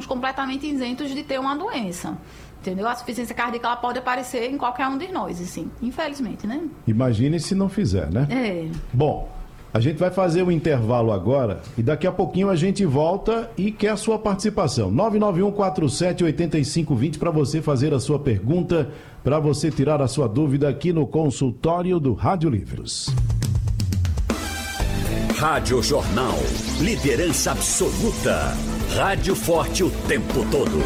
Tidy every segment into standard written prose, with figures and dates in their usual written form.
completamente isentos de ter uma doença. Entendeu? A insuficiência cardíaca ela pode aparecer em qualquer um de nós, assim, infelizmente, né? Imagine se não fizer, né? Bom, a gente vai fazer um intervalo agora e daqui a pouquinho a gente volta e quer a sua participação. 991478520 para você fazer a sua pergunta, para você tirar a sua dúvida aqui no consultório do Rádio Livros. Rádio Jornal, liderança absoluta. Rádio forte o tempo todo.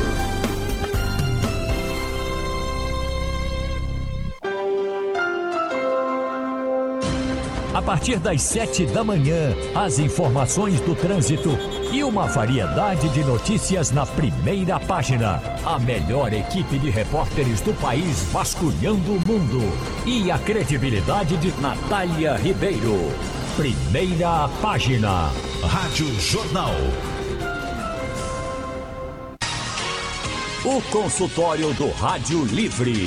A partir das 7 da manhã, as informações do trânsito e uma variedade de notícias na primeira página. A melhor equipe de repórteres do país vasculhando o mundo. E a credibilidade de Natália Ribeiro. Primeira página. Rádio Jornal. O consultório do Rádio Livre.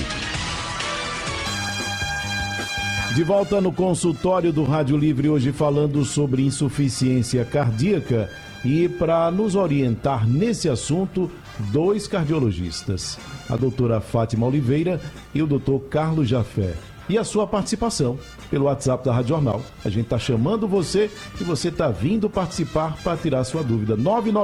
De volta no consultório do Rádio Livre, hoje falando sobre insuficiência cardíaca e para nos orientar nesse assunto, dois cardiologistas, a doutora Fátima Oliveira e o doutor Carlos Jafé. E a sua participação pelo WhatsApp da Rádio Jornal. A gente está chamando você e você está vindo participar para tirar sua dúvida.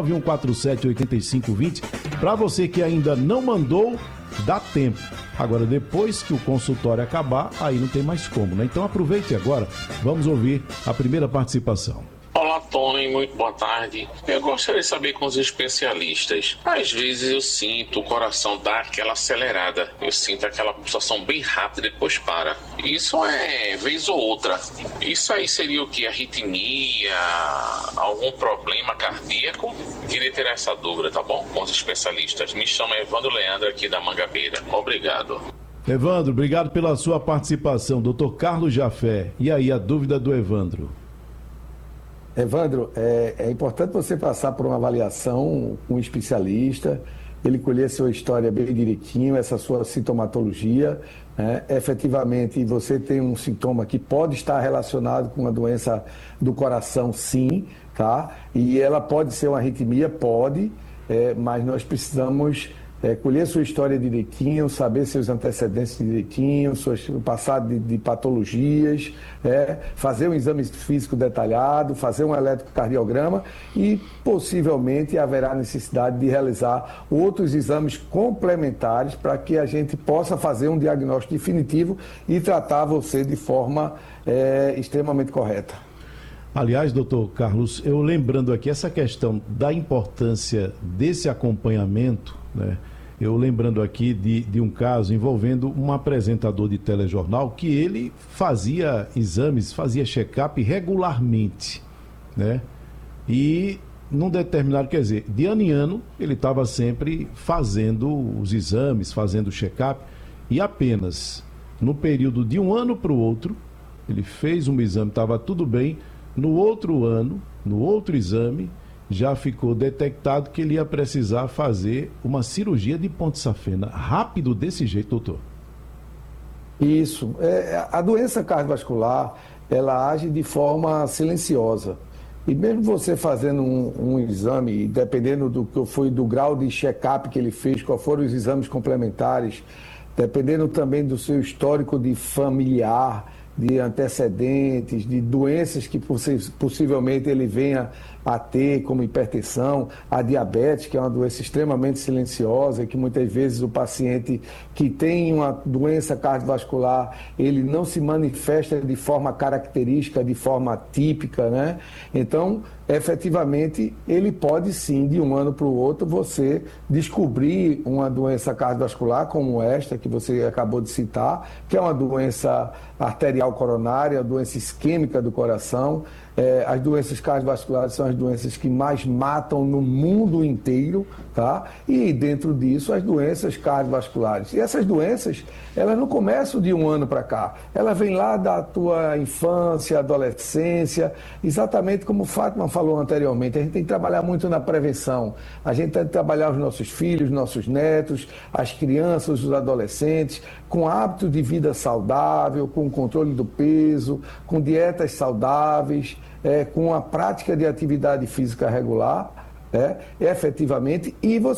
991478520. Para você que ainda não mandou, dá tempo. Agora, depois que o consultório acabar, aí não tem mais como, né? Então aproveite agora, vamos ouvir a primeira participação. Olá, Tony, muito boa tarde. Eu gostaria de saber com os especialistas. Às vezes eu sinto o coração dar aquela acelerada. Eu sinto aquela pulsação bem rápida e depois para. Isso é vez ou outra. Isso aí seria o que? Arritmia? Algum problema cardíaco? Queria ter essa dúvida, tá bom? Com os especialistas. Me chamo Evandro Leandro aqui da Mangabeira. Obrigado. Evandro, obrigado pela sua participação. Doutor Carlos Jafé. E aí, a dúvida do Evandro? Evandro, é importante você passar por uma avaliação com um especialista, ele colher sua história bem direitinho, essa sua sintomatologia, né? Efetivamente, você tem um sintoma que pode estar relacionado com uma doença do coração, sim, tá? E ela pode ser uma arritmia, pode, mas nós precisamos colher sua história direitinho, saber seus antecedentes direitinho, o passado de patologias, fazer um exame físico detalhado, fazer um eletrocardiograma e possivelmente haverá necessidade de realizar outros exames complementares para que a gente possa fazer um diagnóstico definitivo e tratar você de forma extremamente correta. Aliás, doutor Carlos, eu lembrando aqui essa questão da importância desse acompanhamento, né? Eu lembrando aqui de um caso envolvendo um apresentador de telejornal que ele fazia exames, fazia check-up regularmente, né? E num determinado, quer dizer, de ano em ano, ele estava sempre fazendo os exames, fazendo o check-up, e apenas no período de um ano para o outro, ele fez um exame, estava tudo bem, no outro ano, no outro exame, já ficou detectado que ele ia precisar fazer uma cirurgia de ponte safena. Rápido desse jeito, doutor? Isso. A doença cardiovascular, ela age de forma silenciosa. E mesmo você fazendo um exame, dependendo do grau de check-up que ele fez, quais foram os exames complementares, dependendo também do seu histórico de familiar, de antecedentes, de doenças que possivelmente ele venha a ter, como hipertensão, a diabetes, que é uma doença extremamente silenciosa, que muitas vezes o paciente que tem uma doença cardiovascular, ele não se manifesta de forma característica, de forma típica, né? Então, efetivamente, ele pode sim, de um ano para o outro, você descobrir uma doença cardiovascular como esta, que você acabou de citar, que é uma doença arterial coronária, doença isquêmica do coração. As doenças cardiovasculares são as doenças que mais matam no mundo inteiro, tá? E dentro disso, as doenças cardiovasculares. E essas doenças, elas não começam de um ano para cá. Elas vêm lá da tua infância, adolescência, exatamente como Fátima falou anteriormente. A gente tem que trabalhar muito na prevenção. A gente tem que trabalhar os nossos filhos, nossos netos, as crianças, os adolescentes, com hábitos de vida saudável, com controle do peso, com dietas saudáveis, com a prática de atividade física regular, efetivamente, e você